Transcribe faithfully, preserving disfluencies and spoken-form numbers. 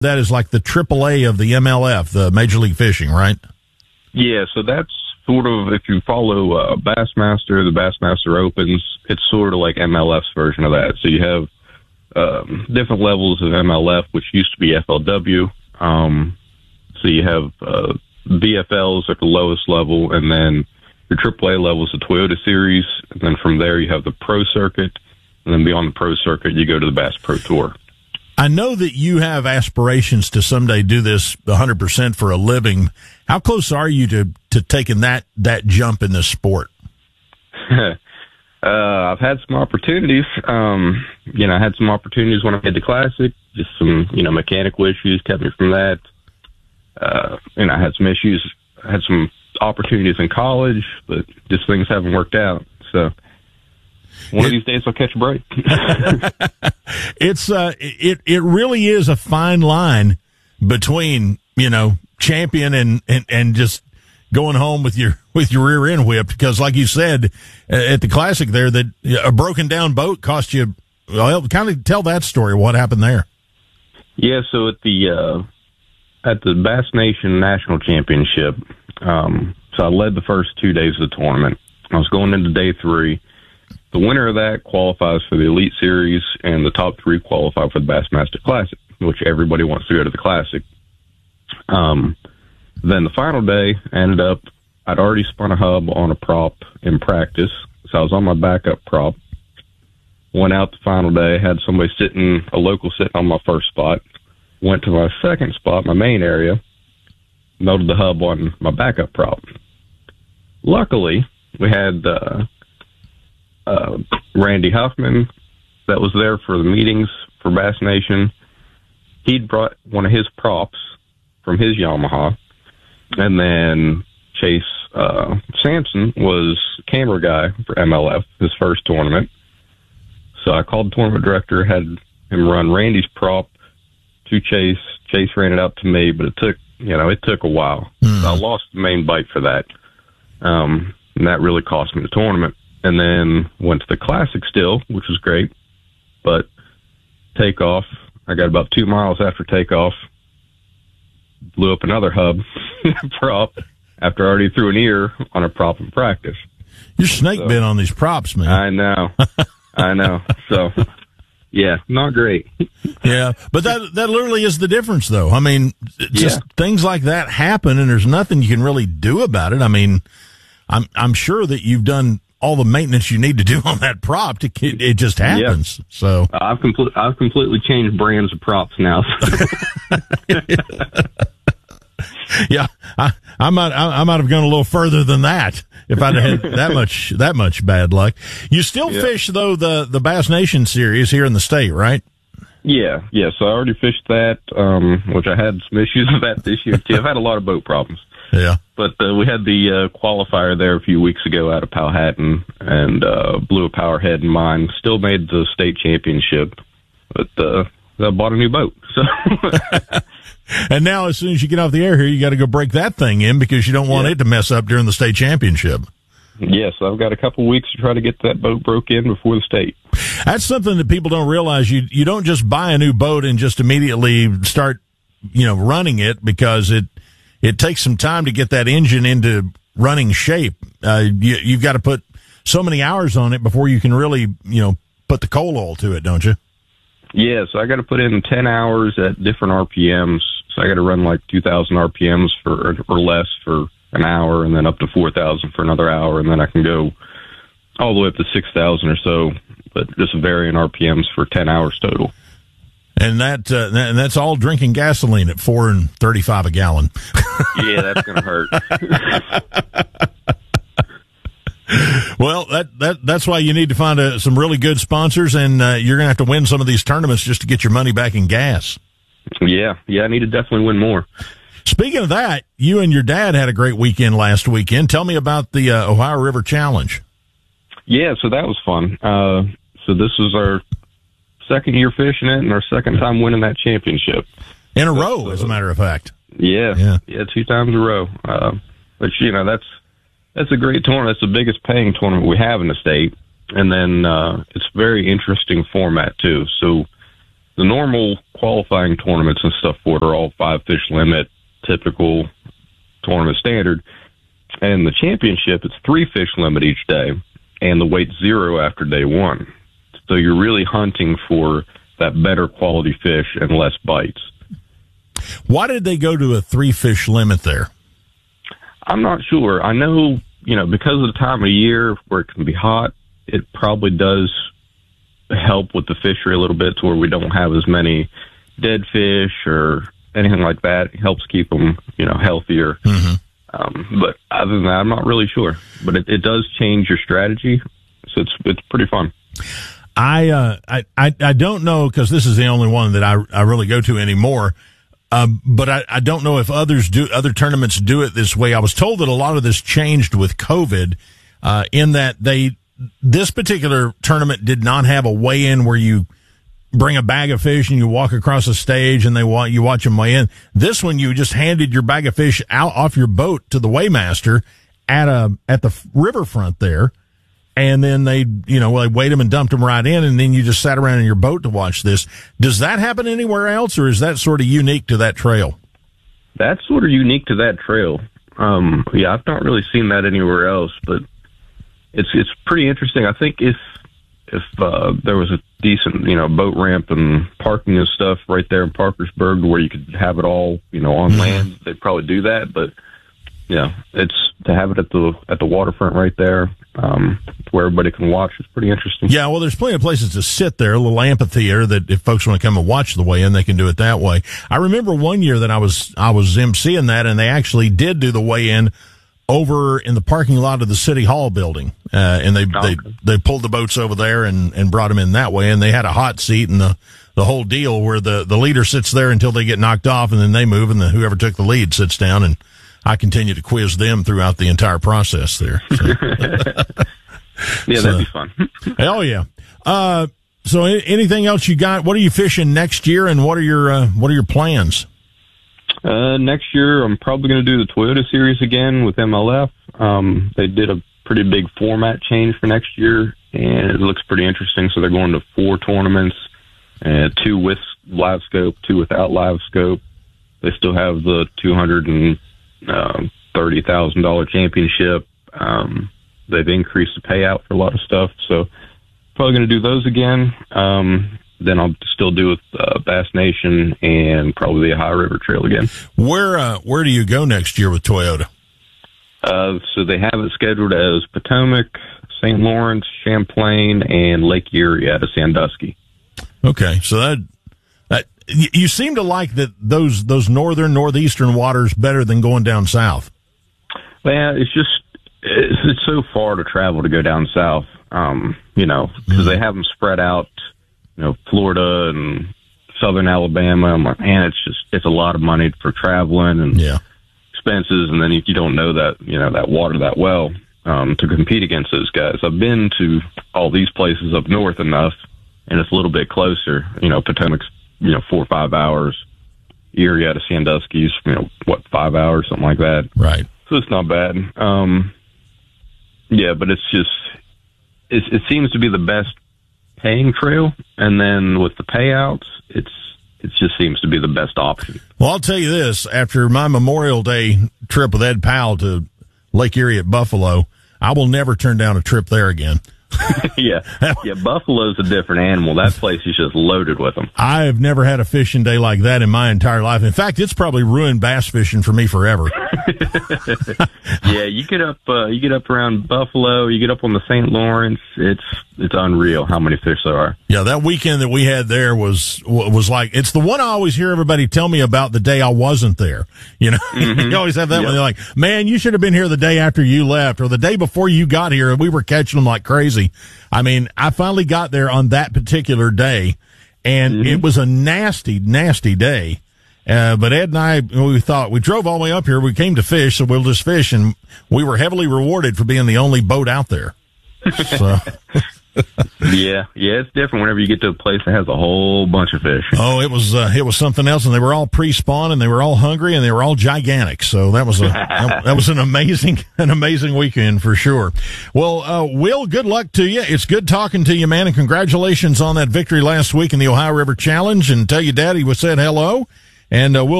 that is like the triple A of the M L F, the Major League Fishing, right? Yeah, so that's sort of, if you follow uh, Bassmaster, the Bassmaster Opens, it's sort of like M L F's version of that. So you have um, different levels of M L F, which used to be F L W. Um, so you have uh, B F Ls at the lowest level, and then your triple A level is the Toyota Series, and then from there you have the Pro Circuit, and then beyond the Pro Circuit you go to the Bass Pro Tour. I know that you have aspirations to someday do this one hundred percent for a living. How close are you to, to taking that, that jump in this sport? uh, I've had some opportunities. Um, you know, I had some opportunities when I did the Classic. Just some, you know, mechanical issues kept me from that. Uh, and I had some issues. I had some opportunities in college, but just things haven't worked out. So one it, of these days I'll catch a break. it's uh, it it really is a fine line between, you know, champion and, and, and just going home with your with your rear end whipped, because like you said at the Classic there, that a broken down boat cost you. Well, kind of tell that story. What happened there? Yeah, so at the uh, at the Bass Nation National Championship, um, so I led the first two days of the tournament. I was going into day three. The winner of that qualifies for the Elite Series, and the top three qualify for the Bassmaster Classic, which everybody wants to go to the Classic. Um, then the final day, I ended up, I'd already spun a hub on a prop in practice, so I was on my backup prop. Went out the final day, had somebody sitting, a local sitting on my first spot. Went to my second spot, my main area, melted the hub on my backup prop. Luckily, we had uh, uh, Randy Huffman that was there for the meetings for Bass Nation. He'd brought one of his props from his Yamaha, and then Chase uh, Sampson was camera guy for M L F, his first tournament. So I called the tournament director, had him run Randy's prop to Chase. Chase ran it out to me, but it took, you know, it took a while. Mm. So I lost the main bite for that. Um, and that really cost me the tournament. And then went to the Classic still, which was great. But takeoff, I got about two miles after takeoff, blew up another hub prop after I already threw an ear on a prop in practice. You're snake so, bit on these props, man. I know. I know. So, yeah, not great. Yeah, but that that literally is the difference, though. I mean, just yeah. things like that happen, and there's nothing you can really do about it. I mean, I'm I'm sure that you've done all the maintenance you need to do on that prop. To it, it just happens. Yeah. So I've complete I've completely changed brands of props now. Yeah, I, I might I, I might have gone a little further than that if I'd had that much that much bad luck. You still yeah. fish though the the Bass Nation series here in the state, right? Yeah, yeah. So I already fished that, um, which I had some issues with that this year too. I've had a lot of boat problems. Yeah, but uh, we had the uh, qualifier there a few weeks ago out of Powhatan, and uh, blew a power head in mine. Still made the state championship, but uh, I bought a new boat. So. And now, as soon as you get off the air here, you got to go break that thing in because you don't want yeah. it to mess up during the state championship. Yes, I've got a couple weeks to try to get that boat broke in before the state. That's something that people don't realize. You you don't just buy a new boat and just immediately start, you know, running it, because it it takes some time to get that engine into running shape. Uh, you, you've got to put so many hours on it before you can really, you know, put the coal oil to it, don't you? Yeah, so I got to put in ten hours at different R P Ms. So I got to run like two thousand R P Ms for or less for an hour, and then up to four thousand for another hour, and then I can go all the way up to six thousand or so, but just varying R P Ms for ten hours total. And that uh, and that's all drinking gasoline at four and thirty-five a gallon. Yeah, that's gonna hurt. Well, that, that that's why you need to find uh, some really good sponsors, and uh, you're going to have to win some of these tournaments just to get your money back in gas. Yeah, yeah, I need to definitely win more. Speaking of that, you and your dad had a great weekend last weekend. Tell me about the uh, Ohio River Challenge. Yeah, so that was fun. Uh, so this was our second year fishing it and our second time winning that championship. In a row, uh, as a matter of fact. Yeah, yeah, yeah, two times in a row. Uh, but, you know, that's that's a great tournament. It's the biggest paying tournament we have in the state. And then uh, it's a very interesting format, too. So the normal qualifying tournaments and stuff for it are all five fish limit, typical tournament standard. And the championship, it's three fish limit each day, and the weight's zero after day one. So you're really hunting for that better quality fish and less bites. Why did they go to a three fish limit there? I'm not sure. I know, you know, because of the time of year where it can be hot, it probably does help with the fishery a little bit to where we don't have as many dead fish or anything like that. It helps keep them, you know, healthier. Mm-hmm. Um, but other than that, I'm not really sure. But it, it does change your strategy, so it's it's pretty fun. I uh, I, I I don't know, because this is the only one that I I really go to anymore. Um, but I, I don't know if others do, other tournaments do it this way. I was told that a lot of this changed with COVID, uh, in that they, this particular tournament did not have a weigh-in where you bring a bag of fish and you walk across the stage and they want, you watch them weigh in. This one, you just handed your bag of fish out off your boat to the weighmaster at a, at the riverfront there. And then they, you know, they weighed them and dumped them right in, and then you just sat around in your boat to watch this. Does that happen anywhere else, or is that sort of unique to that trail? That's sort of unique to that trail. Um, yeah, I've not really seen that anywhere else, but it's it's pretty interesting. I think if if uh, there was a decent, you know, boat ramp and parking and stuff right there in Parkersburg where you could have it all, you know, on land, they'd probably do that. But yeah, it's to have it at the at the waterfront right there, um, where everybody can watch. It's pretty interesting. Yeah, well, there's plenty of places to sit there, a little amphitheater that if folks want to come and watch the weigh-in, they can do it that way. I remember one year that I was I was emceeing that, and they actually did do the weigh-in over in the parking lot of the City Hall building, uh, and they oh, they okay. they pulled the boats over there and and brought them in that way, and they had a hot seat and the the whole deal where the the leader sits there until they get knocked off, and then they move, and then whoever took the lead sits down, and I continue to quiz them throughout the entire process there. So. Yeah, so, that'd be fun. Oh yeah. Uh, so anything else you got? What are you fishing next year, and what are your uh, what are your plans? Uh, next year, I'm probably going to do the Toyota Series again with M L F. Um, they did a pretty big format change for next year, and it looks pretty interesting. So they're going to four tournaments, uh, two with live scope, two without live scope. They still have the two hundred and Uh, thirty thousand dollars championship. Um, they've increased the payout for a lot of stuff, so probably going to do those again. Um, then I'll still do with uh, Bass Nation and probably the Ohio River Trail again. Where uh, where do you go next year with Toyota? Uh, so they have it scheduled as Potomac, Saint Lawrence, Champlain, and Lake Erie at a Sandusky. Okay, so that. You seem to like that those those northern northeastern waters better than going down south. Well, it's just it's, it's so far to travel to go down south, um, you know, because mm-hmm. they have them spread out, you know, Florida and southern Alabama. I'm like, man, it's just it's a lot of money for traveling and yeah. expenses, and then if you don't know that you know that water that well um, to compete against those guys. I've been to all these places up north enough, and it's a little bit closer. You know, Potomac's you know, four or five hours. Erie out of Sandusky's, you know, what, five hours, something like that. Right. So it's not bad. Um, yeah, but it's just, it's, it seems to be the best paying trail. And then with the payouts, it's, it just seems to be the best option. Well, I'll tell you this, after my Memorial Day trip with Ed Powell to Lake Erie at Buffalo, I will never turn down a trip there again. yeah, yeah. Buffalo's a different animal. That place is just loaded with them. I have never had a fishing day like that in my entire life. In fact, it's probably ruined bass fishing for me forever. Yeah, you get up, uh, you get up around Buffalo, you get up on the Saint Lawrence. It's it's unreal how many fish there are. Yeah, that weekend that we had there was was like it's the one I always hear everybody tell me about the day I wasn't there. You know, mm-hmm. You always have that yep. one. They're like, "Man, you should have been here the day after you left, or the day before you got here, and we were catching them like crazy." I mean, I finally got there on that particular day, and mm-hmm. it was a nasty, nasty day. Uh, but Ed and I, we thought, we drove all the way up here, we came to fish, so we'll just fish, and we were heavily rewarded for being the only boat out there. So, yeah, yeah, it's different whenever you get to a place that has a whole bunch of fish. Oh, it was uh, it was something else, and they were all pre-spawn, and they were all hungry, and they were all gigantic. So that was a that, that was an amazing an amazing weekend for sure. Well, uh, Will, good luck to you. It's good talking to you, man, and congratulations on that victory last week in the Ohio River Challenge. And tell your daddy we said hello, and uh, we'll.